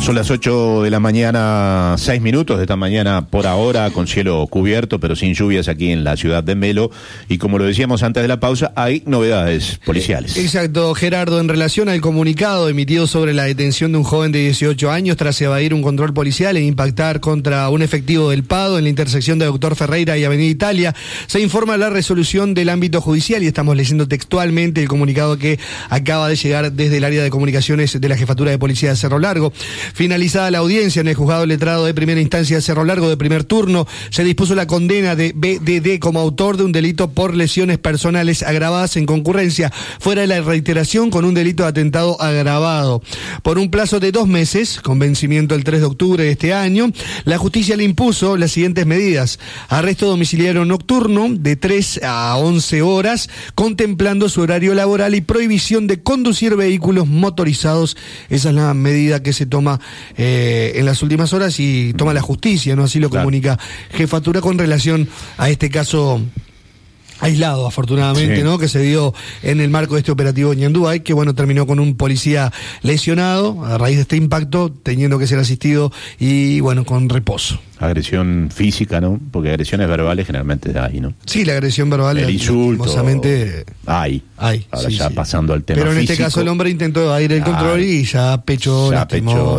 Son las 8 de la mañana, 6 minutos de esta mañana por ahora, con cielo cubierto, pero sin lluvias aquí en la ciudad de Melo. Y como lo decíamos antes de la pausa, hay novedades policiales. Exacto, Gerardo, en relación al comunicado emitido sobre la detención de un joven de 18 años tras evadir un control policial e impactar contra un efectivo del PADO en la intersección de Doctor Ferreira y Avenida Italia, se informa la resolución del ámbito judicial y estamos leyendo textualmente el comunicado que acaba de llegar desde el área de comunicaciones de la Jefatura de Policía de Cerro Largo. Finalizada la audiencia en el juzgado letrado de primera instancia de Cerro Largo de primer turno, se dispuso la condena de BDD como autor de un delito por lesiones personales agravadas en concurrencia, fuera de la reiteración, con un delito de atentado agravado. Por un plazo de 2 meses, con vencimiento el 3 de octubre de este año, la justicia le impuso las siguientes medidas: arresto domiciliario nocturno de 3 a 11 horas, contemplando su horario laboral, y prohibición de conducir vehículos motorizados. Esa es la medida que se toma en las últimas horas y toma la justicia, ¿no? Así lo comunica Jefatura con relación a este caso aislado, afortunadamente, sí, ¿no? Que se dio en el marco de este operativo en Ñandúay, que bueno, terminó con un policía lesionado a raíz de este impacto, teniendo que ser asistido y bueno, con reposo. Agresión física, ¿no? Porque agresiones verbales generalmente hay, ¿no? Sí, la agresión verbal. El insulto. Hay. Ahora sí, ya sí, pasando al tema pero en físico, este caso el hombre intentó evadir el control y ya pechó, lastimó.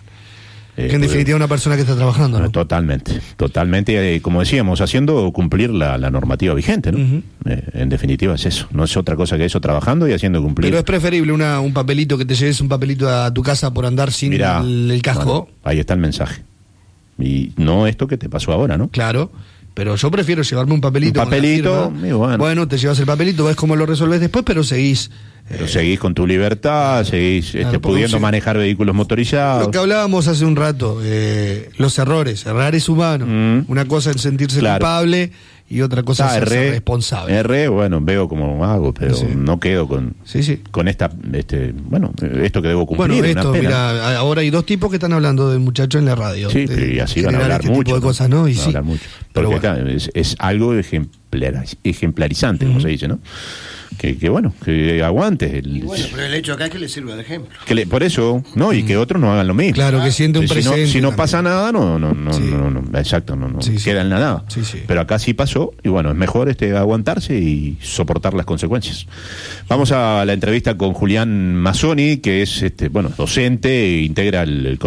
Que en definitiva una persona que está trabajando, ¿no? Totalmente, como decíamos, haciendo cumplir la normativa vigente, ¿no? Uh-huh. En definitiva es eso, no es otra cosa que eso, trabajando y haciendo cumplir. Pero es preferible un papelito, que te lleves un papelito a tu casa por andar sin el casco. Bueno, ahí está el mensaje. Y no esto que te pasó ahora, ¿no? Claro. Pero yo prefiero llevarme un papelito. Un papelito, bueno, te llevas el papelito, ves cómo lo resolves después, pero seguís. Seguís con tu libertad, seguís pudiendo manejar vehículos motorizados. Lo que hablábamos hace un rato, los errores. Errar es humano. Una cosa es sentirse culpable y otra cosa es ser responsable. Bueno, veo cómo hago, pero no quedo con esta, esto que debo cumplir. Bueno, esto, mira, ahora hay 2 tipos que están hablando del muchacho en la radio. Sí, y así van a hablar mucho. Tipo de cosas, ¿no? Y hablar mucho. Porque es algo ejemplarizante, como se dice, ¿no? Que aguante. Pero el hecho acá es que le sirva de ejemplo. Por eso, ¿no? Y que otros no hagan lo mismo. Claro, que siente un precedente. Si no pasa nada, no, exacto, no queda en la nada. Sí. Pero acá sí pasó, y bueno, es mejor aguantarse y soportar las consecuencias. Vamos a la entrevista con Julián Mazzoni, que es docente e integra el